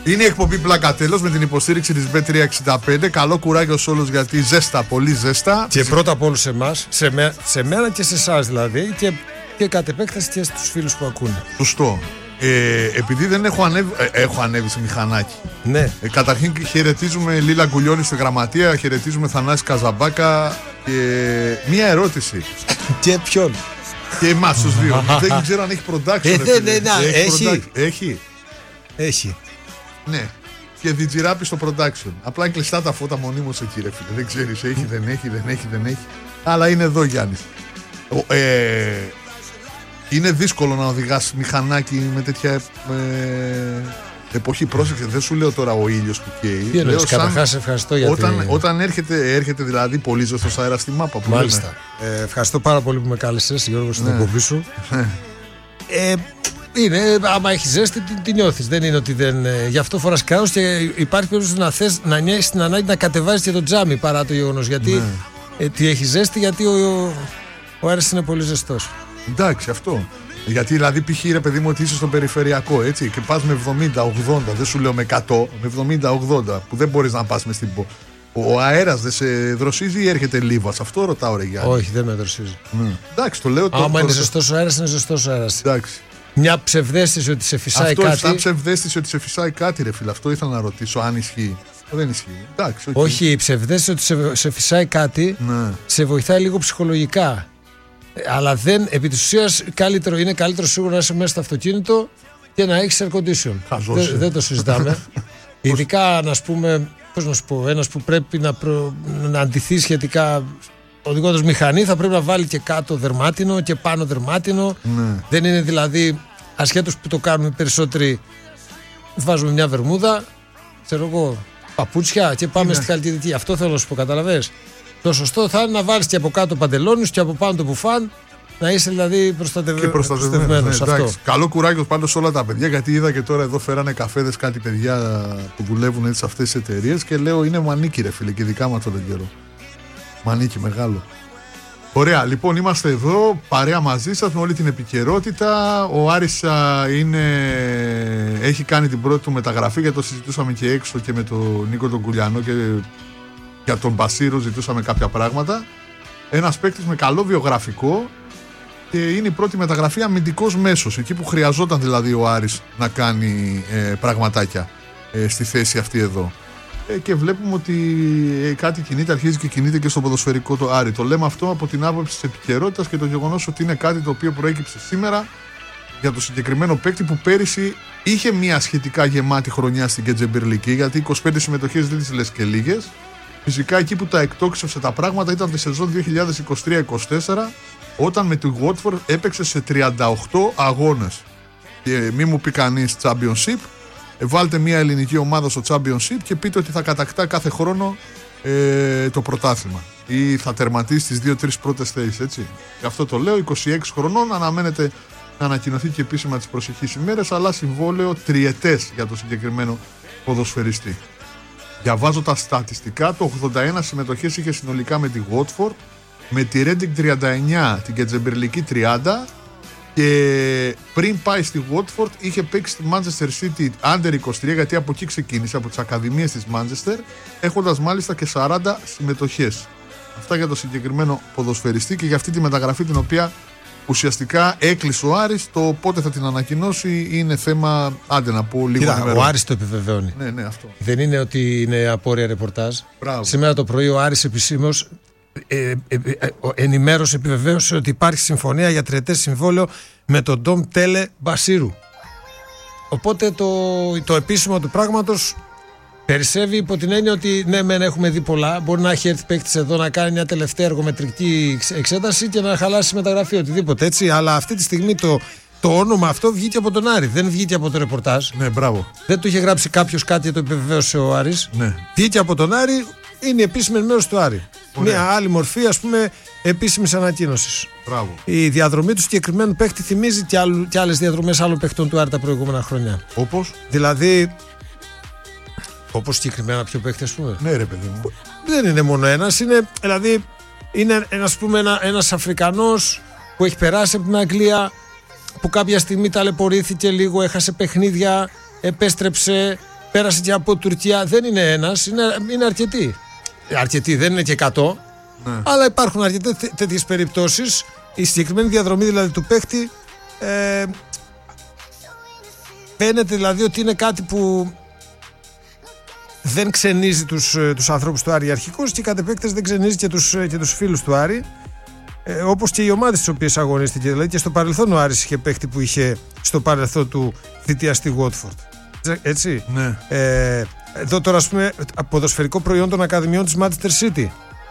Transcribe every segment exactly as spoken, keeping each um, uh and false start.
Είναι η εκπομπή Πλάκα Τέλος με την υποστήριξη της μπετ τριακόσια εξήντα πέντε. Καλό κουράγιο σε όλους γιατί ζέστα, πολύ ζέστα. Και πρώτα απ' όλους εμάς, σε, με, σε μένα και σε εσάς δηλαδή, και, και κατ' επέκταση και στους φίλους που ακούνε. Σωστό. Ε, επειδή δεν έχω ανέβει, ε, έχω ανέβει σε μηχανάκι. Ναι. Ε, καταρχήν χαιρετίζουμε Λίλα Γκουλιώνη στη γραμματεία, χαιρετίζουμε Θανάση Καζαμπάκα. Και μία ερώτηση. Και ποιον? Και εμάς τους δύο. Δεν ξέρω αν έχει production. Ε, ναι, ναι, ναι, έχει. Production. Έχει. Έχει. Ναι. Και διτζιράπη στο production. Απλά είναι κλειστά τα φώτα μονίμως εκεί, ρε φίλε. Δεν ξέρεις, έχει, δεν έχει, δεν έχει, δεν έχει. Αλλά είναι εδώ, Γιάννης. Ε, είναι δύσκολο να οδηγάς μηχανάκι με τέτοια ε, εποχή. Πρόσεξε, δεν σου λέω τώρα ο ήλιος που καίει. Τι εννοείς, καταρχάς ευχαριστώ γιατί... Όταν, όταν έρχεται, έρχεται δηλαδή πολύ ζεστός αέρας στη μάπα. Που μάλιστα. Ε, ευχαριστώ πάρα πολύ που με κάλεσες, Γιώργο, στην εκπομπή σου. ε, Είναι, άμα έχει ζέστη, την, την νιώθεις. Δεν είναι ότι δεν. Ε, γι' αυτό φοράς κράνος και υπάρχει περίπτωση να θες να νιώσεις την ανάγκη να κατεβάζεις και το τζάμι παρά το γεγονός. Γιατί ναι. ε, τι έχει ζέστη, γιατί ο, ο, ο αέρας είναι πολύ ζεστός. Εντάξει, αυτό. Γιατί δηλαδή π.χ. ρε παιδί μου ότι είσαι στο περιφερειακό έτσι και πας με εβδομήντα ογδόντα, δεν σου λέω με εκατό, με εβδομήντα ογδόντα που δεν μπορείς να πας με στην. Ο αέρας δεν σε δροσίζει ή έρχεται λίβας? Αυτό ρωτάω, ρε Γιάννη. Όχι, δεν με δροσίζει. Ναι. Εντάξει, το λέω. Άμα το, είναι το... ζεστός ο αέρας, είναι ζεστός ο αέρας. Εντάξει. Μια ψευδαίσθηση ότι σε φυσάει αυτό, κάτι. Αυτό, ψευδαίσθηση ότι σε φυσάει κάτι, ρε φίλε. Αυτό ήθελα να ρωτήσω, αν ισχύει. Δεν ισχύει. Εντάξει, okay. Όχι, η ψευδαίσθηση ότι σε, σε φυσάει κάτι ναι. σε βοηθάει λίγο ψυχολογικά. Αλλά δεν, επί της ουσίας, καλύτερο, είναι καλύτερο σίγουρα να είσαι μέσα στο αυτοκίνητο και να έχεις air condition. Δεν, δεν το συζητάμε. Ειδικά, να πούμε, πώς να σου πω, ένας που πρέπει να, προ, να αντιθεί σχετικά. Οδηγώντας μηχανή θα πρέπει να βάλει και κάτω δερμάτινο και πάνω δερμάτινο. Ναι. Δεν είναι δηλαδή, ασχέτως που το κάνουμε οι περισσότεροι, βάζουμε μια βερμούδα, ξέρω εγώ, παπούτσια και πάμε στη χαλκιδική. Αυτό θέλω να σου πω, καταλαβες. Το σωστό θα είναι να βάλεις και από κάτω παντελόνις και από πάνω το μπουφάν, να είσαι δηλαδή προστατευμένος. Ναι, καλό κουράγιο πάντως σε όλα τα παιδιά, γιατί είδα και τώρα εδώ φέρανε καφέδες κάτι παιδιά που δουλεύουν έτσι σε αυτές τις εταιρείες και λέω είναι μανίκι, ρε φίλε, και ειδικά με αυτόν τον καιρό. Μανίκι μεγάλο. Ωραία, λοιπόν είμαστε εδώ παρέα μαζί σας με όλη την επικαιρότητα. Ο Άρης είναι... έχει κάνει την πρώτη του μεταγραφή, γιατί το συζητούσαμε και έξω και με τον Νίκο τον Κουλιανό και για τον Μπασίρο ζητούσαμε κάποια πράγματα. Ένας παίκτης με καλό βιογραφικό και είναι η πρώτη μεταγραφή αμυντικός μέσος, εκεί που χρειαζόταν δηλαδή ο Άρης να κάνει ε, πραγματάκια ε, στη θέση αυτή εδώ. Και βλέπουμε ότι κάτι κινείται, αρχίζει και κινείται και στο ποδοσφαιρικό το Άρη. Το λέμε αυτό από την άποψη της επικαιρότητας και το γεγονός ότι είναι κάτι το οποίο προέκυψε σήμερα για το συγκεκριμένο παίκτη που πέρυσι είχε μια σχετικά γεμάτη χρονιά στην Κετζεμπερλική, γιατί είκοσι πέντε συμμετοχές δεν τις λες και λίγες. Φυσικά εκεί που τα εκτόξευσε τα πράγματα ήταν τη σεζόν δύο χιλιάδες είκοσι τρία είκοσι τέσσερα, όταν με τη Watford έπαιξε σε τριάντα οκτώ αγώνες. Και μη μου πει κανείς Championship. Βάλτε μια ελληνική ομάδα στο Championship και πείτε ότι θα κατακτά κάθε χρόνο ε, το πρωτάθλημα ή θα τερματίσει τις δύο τρεις πρώτες θέσεις, έτσι. Γι' αυτό το λέω, είκοσι έξι χρονών, αναμένεται να ανακοινωθεί και επίσημα τις προσεχείς ημέρες, αλλά συμβόλαιο τριετές για το συγκεκριμένο ποδοσφαιριστή. Διαβάζω τα στατιστικά, το ογδόντα ένα συμμετοχές είχε συνολικά με τη Watford, με τη Reading τριάντα εννιά, την Κετζεμπερλική τριάντα, και πριν πάει στη Watford είχε παίξει στη Manchester City Under είκοσι τρία, γιατί από εκεί ξεκίνησε, από τις ακαδημίες της Manchester, έχοντας μάλιστα και σαράντα συμμετοχές. Αυτά για το συγκεκριμένο ποδοσφαιριστή και για αυτή τη μεταγραφή, την οποία ουσιαστικά έκλεισε ο Άρης. Το πότε θα την ανακοινώσει είναι θέμα, άντε να πω, λίγο ημερών. Ο Άρης το επιβεβαιώνει. Ναι, ναι, αυτό. Δεν είναι ότι είναι απόρρια ρεπορτάζ. Μπράβο. Σήμερα το πρωί ο Άρης επισήμως Ε, ε, ε, ε, ενημέρωσε, επιβεβαίωσε ότι υπάρχει συμφωνία για τριετές συμβόλαιο με τον Ντόμ Τέλε Μπασίρου. Οπότε το, το επίσημο του πράγματος περισσεύει υπό την έννοια ότι ναι, μεν έχουμε δει πολλά. Μπορεί να έχει έρθει παίκτης εδώ να κάνει μια τελευταία εργομετρική εξέταση και να χαλάσει μεταγραφή, οτιδήποτε έτσι. Αλλά αυτή τη στιγμή το, το όνομα αυτό βγήκε από τον Άρη, δεν βγήκε από το ρεπορτάζ. Ναι, μπράβο. Δεν το είχε γράψει κάποιος κάτι και το επιβεβαίωσε ο Άρης. Ναι. Βγήκε από τον Άρη. Είναι επίσημη μέρος του Άρη. Ωραία. Μια άλλη μορφή, ας πούμε, επίσημης ανακοίνωσης. Μπράβο. Η διαδρομή του συγκεκριμένου παίκτη θυμίζει και, άλλου, και άλλες διαδρομές άλλων παίκτων του Άρη τα προηγούμενα χρόνια. Όπως? Δηλαδή, όπως συγκεκριμένα ποιο παίκτη, ας πούμε. Ναι, ρε παιδί μου. Δεν είναι μόνο ένας, είναι, δηλαδή, είναι ένας, πούμε, ένα, ένας Αφρικανός που έχει περάσει από την Αγγλία, που κάποια στιγμή ταλαιπωρήθηκε λίγο, έχασε παιχνίδια, επέστρεψε. πέρασε και από Τουρκία. Δεν είναι ένας, είναι, είναι αρκετοί. Αρκετοί, δεν είναι και εκατό. Ναι. Αλλά υπάρχουν αρκετές τέτοιες περιπτώσεις. Η συγκεκριμένη διαδρομή δηλαδή του παίχτη ε, φαίνεται δηλαδή ότι είναι κάτι που δεν ξενίζει τους, τους ανθρώπους του Άρη αρχικώς και κατ' επέκταση δεν ξενίζει και τους, και τους φίλους του Άρη. Ε, όπως και οι ομάδες στις οποίες αγωνίστηκε. Δηλαδή και στο παρελθόν ο Άρης είχε παίχτη που είχε στο παρελθόν του θητιαστή Watford. Έτσι. Ναι. Ε, εδώ τώρα, ας πούμε, ποδοσφαιρικό προϊόν των ακαδημιών της Manchester City.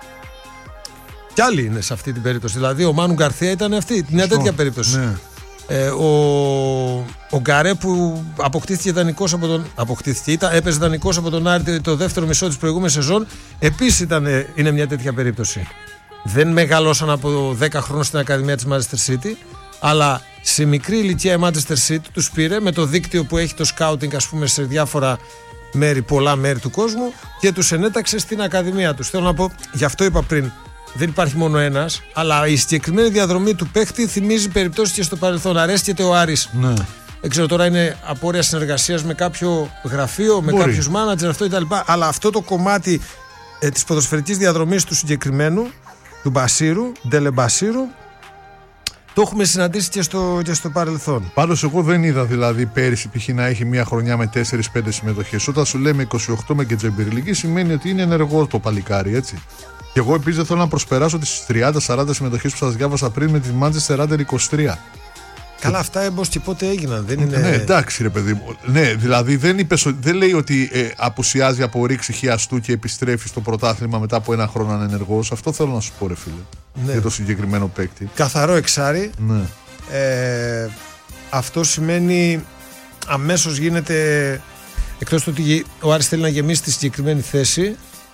Κι άλλοι είναι σε αυτή την περίπτωση. Δηλαδή ο Μάνου Γκαρθία ήταν αυτή, μια τέτοια περίπτωση. Ναι. Ε, ο, ο Γκαρέ που αποκτήθηκε δανεικός από τον. Αποκτήθηκε, ήταν, έπαιζε δανεικός από τον Άρη το δεύτερο μισό της προηγούμενης σεζόν. Επίσης ήταν, είναι μια τέτοια περίπτωση. Δεν μεγαλώσαν από δέκα χρόνια στην Ακαδημία της Manchester City, αλλά σε μικρή ηλικία η Manchester City τους πήρε με το δίκτυο που έχει το scouting, ας πούμε, σε διάφορα μέρη, πολλά μέρη του κόσμου και τους ενέταξε στην Ακαδημία τους. Θέλω να πω, γι' αυτό είπα πριν, δεν υπάρχει μόνο ένας, αλλά η συγκεκριμένη διαδρομή του παίχτη θυμίζει περιπτώσεις και στο παρελθόν. Αρέσκεται ο Άρης. Ναι. Δεν ξέρω τώρα, είναι απόρρια συνεργασίας με κάποιο γραφείο, με κάποιους μάνατζερ, αυτό κτλ. Αλλά αυτό το κομμάτι ε, της ποδοσφαιρικής διαδρομής του συγκεκριμένου, του Μπασίρου, Ντέλε Μπασίρου, το έχουμε συναντήσει και στο, και στο παρελθόν. Πάντως εγώ δεν είδα δηλαδή πέρυσι π.χ. να έχει μια χρονιά με τέσσερις πέντε συμμετοχές. Όταν σου λέμε είκοσι οκτώ με Κετζεμπιρλική σημαίνει ότι είναι ενεργό το παλικάρι, έτσι. Και εγώ επίσης θέλω να προσπεράσω τις τριάντα σαράντα συμμετοχές που σας διάβασα πριν με τη Manchester Under είκοσι τρία. Καλά, αυτά έμπως και πότε έγιναν. Δεν είναι... Ναι, εντάξει ρε παιδί μου. Ναι, δηλαδή δεν, είπες, δεν λέει ότι ε, απουσιάζει από ρήξη χιαστού και επιστρέφει στο πρωτάθλημα μετά από ένα χρόνο ανενεργός. Αυτό θέλω να σου πω, ρε φίλε. Ναι. Για το συγκεκριμένο παίκτη. Καθαρό εξάρι. Ναι. Ε, αυτό σημαίνει αμέσως γίνεται, εκτός του ότι ο Άρης θέλει να γεμίσει τη συγκεκριμένη θέση,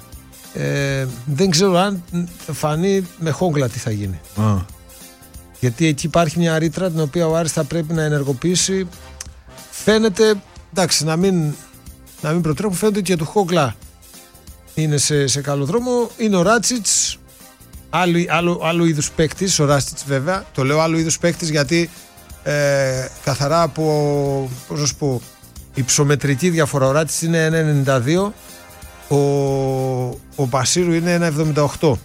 ε, δεν ξέρω αν θα φανεί με χόγκλα τι θα γίνει. Α. Γιατί εκεί υπάρχει μια ρήτρα την οποία ο Άρης θα πρέπει να ενεργοποιήσει. Φαίνεται, εντάξει, να μην, να μην προτρέχουν, φαίνεται ότι και του Χόγκλα είναι σε, σε καλό δρόμο. Είναι ο Ράτσιτς, άλλου, άλλου, άλλου είδους παίκτης, ο Ράτσιτς βέβαια. Το λέω άλλου είδους παίκτης γιατί ε, καθαρά από, πώς να σου πω, υψομετρική διαφορά. Ο Ράτσιτς είναι ένα ενενήντα δύο, ο, ο Μπασίρου είναι ένα εβδομήντα οκτώ.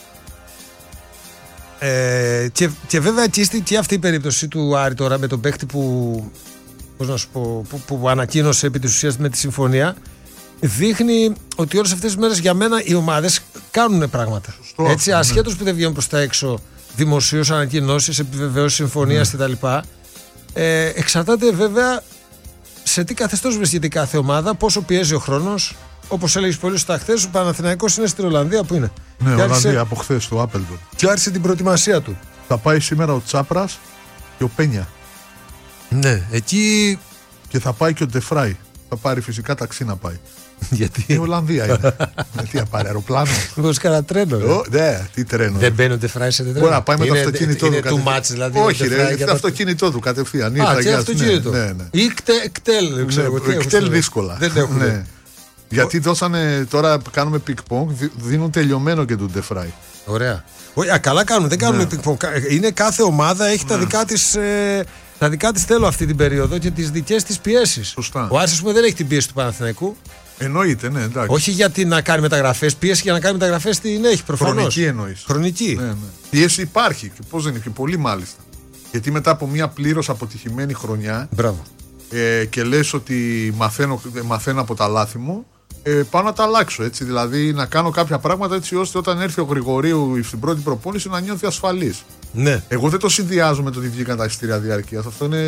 Ε, και, και βέβαια και, και αυτή η περίπτωση του Άρη τώρα με τον παίκτη που, πώς να σου πω, που, που ανακοίνωσε επί της ουσίας με τη συμφωνία, δείχνει ότι όλες αυτές τις μέρες για μένα οι ομάδες κάνουν πράγματα. Σωστό, έτσι, ασχέτως ναι. που δεν βγαίνουν προς τα έξω δημοσίως ανακοινώσεις, επιβεβαιώσεις συμφωνίας ναι. κτλ. Ε, εξαρτάται βέβαια σε τι καθεστώς βρίσκεται η κάθε ομάδα, πόσο πιέζει ο χρόνος. Όπως έλεγες πολύ σωστά χθες, ο Παναθηναϊκός είναι στην Ολλανδία που είναι. Ναι, Ολλανδία άρχισε... από χθες το Άπελτον. Και άρχισε την προετοιμασία του. Θα πάει σήμερα ο Τσάπρας και ο Πένια. Ναι, εκεί. Και θα πάει και ο Ντεφράι. Θα πάρει φυσικά ταξί να πάει. Γιατί? Η Ολλανδία είναι. Τι θα πάρει, αεροπλάνο. Μήπως κανένα τρένο. Ναι, τι τρένο. Δεν μπαίνει ο Ντεφράι σε τρένο. Μπορεί να πάει με το αυτοκίνητό του. Είναι too much δηλαδή. Όχι, ρε, το αυτοκίνητό του κατευθείαν. Α, και αυτοκίνητο. Ή κτέλ. Κτέλ δύσκολα. Δεν έχουν. Γιατί δώσανε, τώρα κάνουμε πικ-πονγκ, δίνουν τελειωμένο και του Ντεφράι. Ωραία. Όχι, α, καλά κάνουν, δεν κάνουν ναι. πικ-πονγκ. Είναι κάθε ομάδα έχει ναι. τα δικά της, ε, τα δικά της θέλω αυτή την περίοδο και τις δικές της πιέσεις. Σωστά. Ο Άρης, ας πούμε, δεν έχει την πίεση του Παναθηναϊκού. Εννοείται, ναι, εντάξει. Όχι γιατί να κάνει μεταγραφές, πίεση για να κάνει μεταγραφές την έχει προφανώς. Χρονική εννοείς. Χρονική. Ναι, ναι. Πίεση υπάρχει και πώς δεν είναι, και πολύ μάλιστα. Γιατί μετά από μια πλήρως αποτυχημένη χρονιά. Μπράβο. Ε, και λες ότι μαθαίνω, μαθαίνω από τα λάθη μου. Ε, πάω να τα αλλάξω, έτσι, δηλαδή να κάνω κάποια πράγματα έτσι ώστε όταν έρθει ο Γρηγορίου στην πρώτη προπόνηση να νιώθει ασφαλής. Ναι. Εγώ δεν το συνδυάζω με το ότι βγήκαν τα εισιτήρια διαρκείας. Αυτό είναι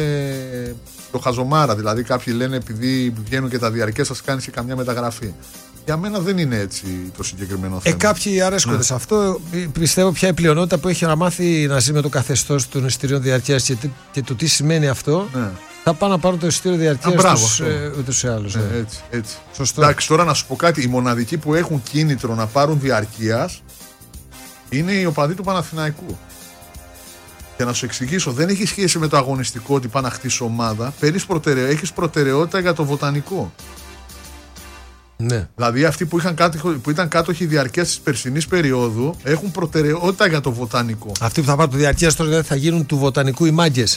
το χαζομάρα. Δηλαδή, κάποιοι λένε επειδή βγαίνουν και τα διαρκεία, σας κάνει και καμιά μεταγραφή. Για μένα δεν είναι έτσι το συγκεκριμένο θέμα. Ε, κάποιοι αρέσκονται ναι. σε αυτό. Πιστεύω πια η πλειονότητα που έχει να μάθει να ζει με το καθεστώς των εισιτηρίων διαρκείας και, και το τι σημαίνει αυτό. Ναι. Θα πάνε να πάρουν το εισιτήριο διαρκείας ούτως ή άλλως. Ναι, έτσι, έτσι. Σωστό. Εντάξει, τώρα να σου πω κάτι. Οι μοναδικοί που έχουν κίνητρο να πάρουν διαρκείας είναι οι οπαδοί του Παναθηναϊκού. Και να σου εξηγήσω, δεν έχει σχέση με το αγωνιστικό ότι πάει να χτίσει ομάδα. Έχεις προτεραιότητα για το βοτανικό. Ναι. Δηλαδή αυτοί που, είχαν κάτω, που ήταν κάτοχοι διαρκείας της περσινής περίοδου έχουν προτεραιότητα για το βοτανικό. Αυτοί που θα πάρουν το διαρκείας τώρα θα γίνουν του βοτανικού οι μάγκες.